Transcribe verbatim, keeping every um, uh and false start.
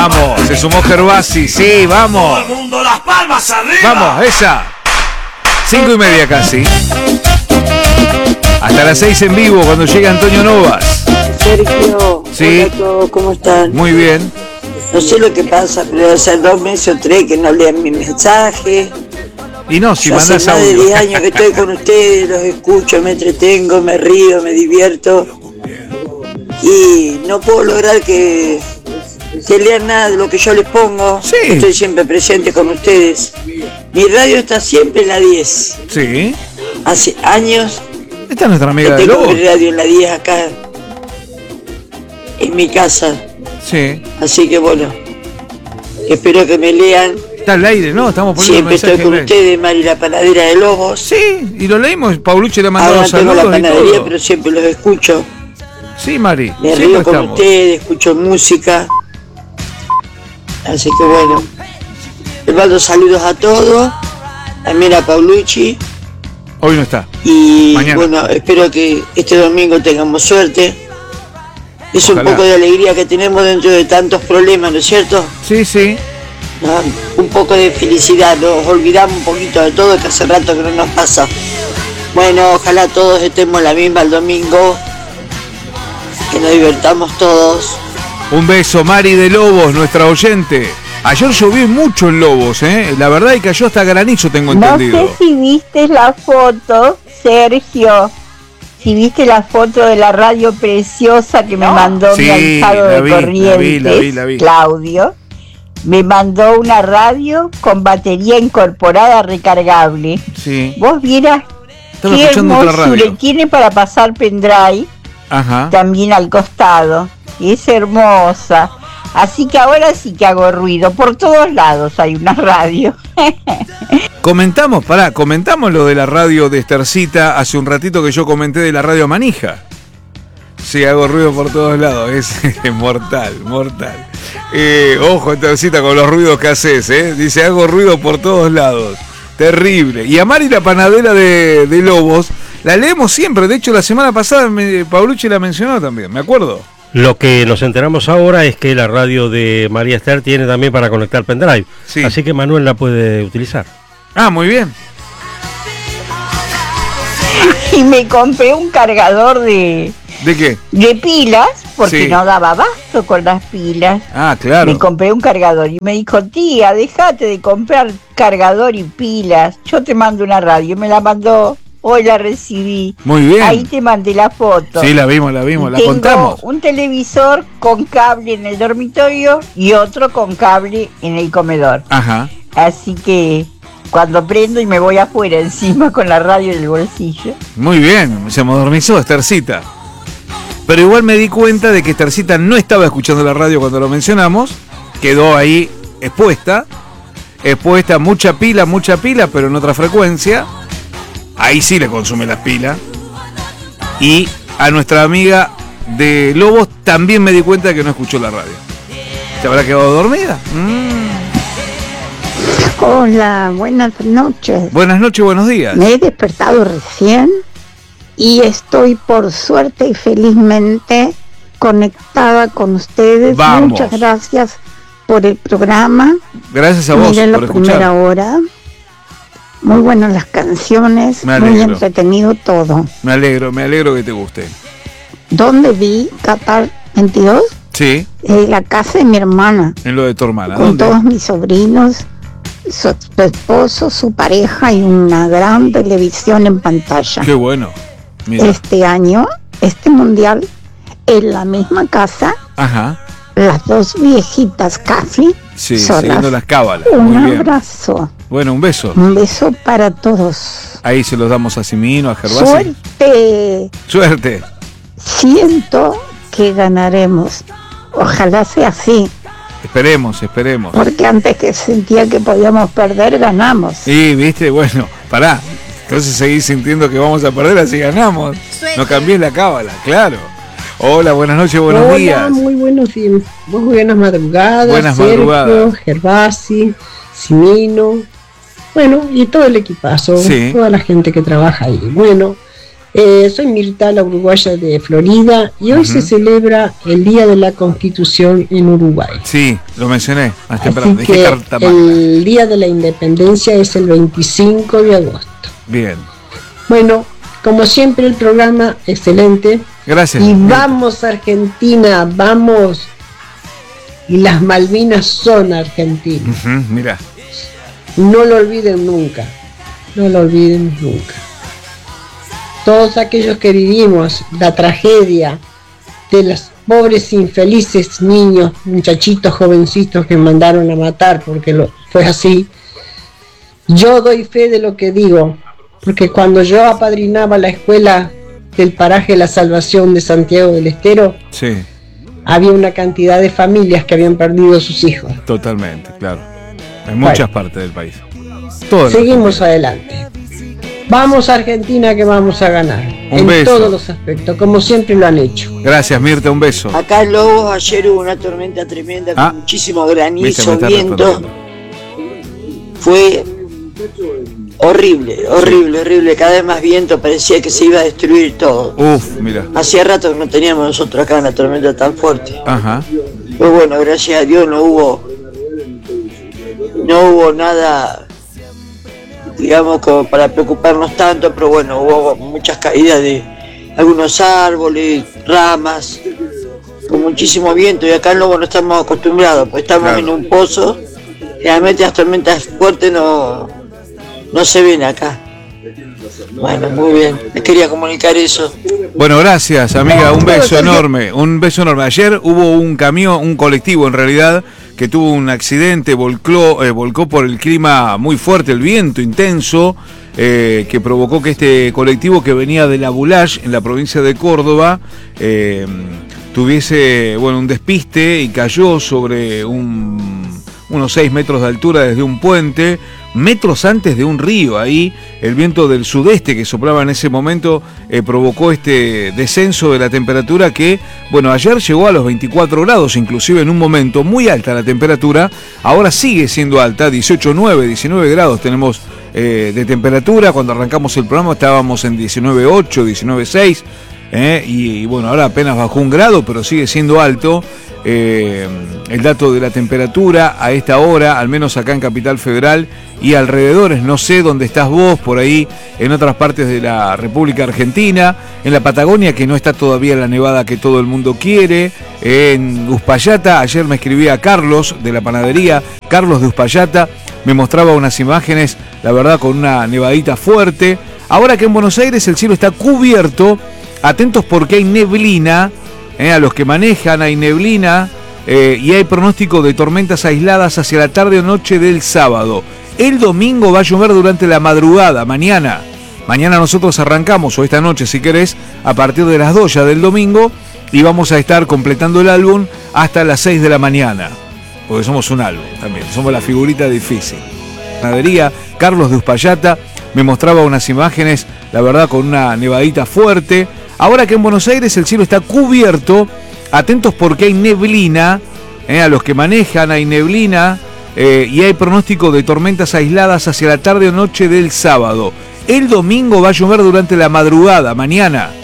Vamos, se sumó Gervasi, sí, vamos. Todo el mundo, las palmas arriba. Vamos, esa. Cinco y media casi. Hasta las seis en vivo cuando llegue Antonio Novas. Sergio, sí. Hola a todos, ¿cómo están? Muy bien. No sé lo que pasa, pero hace dos meses o tres que no lean mi mensaje. Y no, si Yo mandás hace más de audio. diez años que estoy con ustedes, los escucho, me entretengo, me río, me divierto. Y no puedo lograr que, que lean nada de lo que yo les pongo. Sí. Estoy siempre presente con ustedes. Mi radio está siempre en la diez. Sí. Hace años Esta es nuestra que amiga de tengo Lobo. mi radio en la diez acá, en mi casa. Sí. Así que bueno, espero que me lean. Está al aire, ¿no? Estamos poniendo Siempre mensajes estoy con al aire. ustedes, Mari, la panadera de Lobos. Sí, y lo leímos. Paulucci le ha mandado Ahora tengo saludos la y panadería, todo. pero siempre los escucho. Sí, Mari. Me siempre río con estamos. ustedes, escucho música. Así que bueno, les mando saludos a todos, también a Paulucci. Hoy no está. Y Mañana. bueno, espero que este domingo tengamos suerte. Es Ojalá. un poco de alegría que tenemos dentro de tantos problemas, ¿no es cierto? Sí, sí. ¿No? Un poco de felicidad, nos olvidamos un poquito de todo que hace rato que no nos pasa. Bueno, ojalá todos estemos la misma el domingo, que nos divertamos todos. Un beso, Mari de Lobos, nuestra oyente. Ayer llovió mucho en Lobos, ¿eh? La verdad es que cayó hasta granizo, tengo No entendido. sé si viste la foto, Sergio. Si viste la foto de la radio preciosa que me mandó Sí, mi ahijado la de vi, la Corrientes, vi, la vi, la vi. Claudio. Me mandó una radio con batería incorporada recargable. Sí. Vos vieras Estaba qué escuchando otra hermosura. radio. Tiene para pasar pendrive Ajá. también al costado. Es hermosa. Así que ahora sí que hago ruido. Por todos lados hay una radio. Comentamos, pará, comentamos lo de la radio de Estercita hace un ratito que yo comenté de la radio Manija. Sí, hago ruido por todos lados, es mortal, mortal. Eh, ojo, Estercita, con los ruidos que haces, ¿eh? Dice, hago ruido por todos lados. Terrible. Y a Mari, la panadera de, de Lobos, la leemos siempre. De hecho, la semana pasada me, Paulucci la mencionó también, me acuerdo. Lo que nos enteramos ahora es que la radio de María Esther tiene también para conectar pendrive. Sí. Así que Manuel la puede utilizar. Ah, muy bien. Y me compré un cargador de, ¿De qué? de pilas, porque Sí. no daba abasto con las pilas. Ah, claro. Me compré un cargador y me dijo, tía, déjate de comprar cargador y pilas, yo te mando una radio. Y me la mandó, hoy la recibí. Muy bien. Ahí te mandé la foto. Sí, la vimos, la vimos, la Tengo contamos. un televisor con cable en el dormitorio y otro con cable en el comedor. Ajá. Así que cuando prendo y me voy afuera encima con la radio en el bolsillo. Muy bien, se modernizó Estercita. Pero igual me di cuenta de que Estercita no estaba escuchando la radio cuando lo mencionamos. Quedó ahí expuesta. Expuesta, mucha pila, mucha pila, pero en otra frecuencia. Ahí sí le consume las pilas. Y a nuestra amiga de Lobos también me di cuenta de que no escuchó la radio. ¿Se habrá quedado dormida? Mm. Hola, buenas noches. Buenas noches, buenos días. Me he despertado recién y estoy por suerte y felizmente conectada con ustedes. Vamos. Muchas gracias por el programa. Gracias a vos Miré la por primera escuchar. hora. Muy buenas las canciones, Me muy alegro. entretenido todo. Me alegro, me alegro que te guste. ¿Dónde vi Qatar veintidós? Sí, En la casa de mi hermana, en lo de tu hermana. con ¿Dónde? todos mis sobrinos, su, su esposo, su pareja y una gran televisión en pantalla. Qué bueno. Mira. Este año, este mundial, en la misma casa, Ajá. las dos viejitas casi Sí, solas. siguiendo las cábalas. Un Muy bien. abrazo, Bueno, un beso. un beso para todos. Ahí se los damos a Simino, a Gervasi. Suerte. Suerte. Siento que ganaremos. Ojalá sea así, Esperemos, esperemos. porque antes que sentía que podíamos perder, ganamos. Y, viste, bueno, pará. Entonces seguís sintiendo que vamos a perder así ganamos. No cambies la cábala, claro. Hola, buenas noches, buenos Hola, días. muy buenos días. Muy buenas madrugadas. Buenas Sergio, madrugadas. Gervasi, Simino, bueno, y todo el equipazo, Sí. toda la gente que trabaja ahí. Bueno, Eh, soy Mirta, la uruguaya de Florida, y hoy uh-huh. se celebra el Día de la Constitución en Uruguay. Sí, lo mencioné más temprano. Así que el Día de la Independencia es el veinticinco de agosto. Bien. Bueno, como siempre el programa excelente. Gracias. Y vamos Argentina, vamos. Y las Malvinas son argentinas. Uh-huh, mira. No lo olviden nunca. No lo olviden nunca. Todos aquellos que vivimos la tragedia de los pobres infelices niños, muchachitos, jovencitos que mandaron a matar porque lo, fue así. Yo doy fe de lo que digo, porque cuando yo apadrinaba la escuela del paraje La Salvación de Santiago del Estero, sí, había una cantidad de familias que habían perdido a sus hijos. Totalmente, claro. En muchas bueno, partes del país. Todo seguimos adelante. Vamos Argentina, que vamos a ganar. Un en beso. Todos los aspectos, como siempre lo han hecho. Gracias, Mirta, un beso. Acá en Lobos ayer hubo una tormenta tremenda ah, con muchísimo granizo, viento. Fue horrible, horrible, sí. horrible. Cada vez más viento, parecía que se iba a destruir todo. Uf, mira. Hacía rato que no teníamos nosotros acá una tormenta tan fuerte. Ajá. Pues bueno, gracias a Dios no hubo, no hubo nada, digamos, como para preocuparnos tanto, pero bueno, hubo muchas caídas de algunos árboles, ramas, con muchísimo viento, y acá en Lobo no estamos acostumbrados, pues estamos claro. en un pozo. Realmente las tormentas fuertes no, no se ven acá. Bueno, muy bien, les quería comunicar eso. Bueno, gracias, amiga, un beso enorme, un beso enorme. Ayer hubo un camión, un colectivo en realidad, que tuvo un accidente, volcó, eh, volcó por el clima muy fuerte, el viento intenso, eh, que provocó que este colectivo que venía de la Boulage, en la provincia de Córdoba, eh, tuviese, bueno, un despiste y cayó sobre un... unos seis metros de altura desde un puente, metros antes de un río. Ahí el viento del sudeste que soplaba en ese momento eh, provocó este descenso de la temperatura que, bueno, ayer llegó a los veinticuatro grados, inclusive en un momento muy alta la temperatura, ahora sigue siendo alta, dieciocho punto nueve, diecinueve grados tenemos eh, de temperatura. Cuando arrancamos el programa estábamos en diecinueve punto ocho, diecinueve punto seis, eh, y, y bueno, ahora apenas bajó un grado, pero sigue siendo alto. Eh, el dato de la temperatura a esta hora, al menos acá en Capital Federal y alrededores, no sé dónde estás vos, por ahí en otras partes de la República Argentina, en la Patagonia, que no está todavía la nevada que todo el mundo quiere, en Uspallata. Ayer me escribía Carlos de la panadería, Carlos de Uspallata, me mostraba unas imágenes, la verdad, con una nevadita fuerte. Ahora que en Buenos Aires el cielo está cubierto, atentos porque hay neblina. Eh, a los que manejan, hay neblina eh, y hay pronóstico de tormentas aisladas hacia la tarde o noche del sábado. El domingo va a llover durante la madrugada, mañana. Mañana nosotros arrancamos, o esta noche si querés, a partir de las dos ya del domingo, y vamos a estar completando el álbum hasta las seis de la mañana. Porque somos un álbum también, somos la figurita difícil. Panadería, Carlos de Uspallata, me mostraba unas imágenes, la verdad, con una nevadita fuerte. Ahora que en Buenos Aires el cielo está cubierto, atentos porque hay neblina, eh, a los que manejan, hay neblina eh, y hay pronóstico de tormentas aisladas hacia la tarde o noche del sábado. El domingo va a llover durante la madrugada, mañana.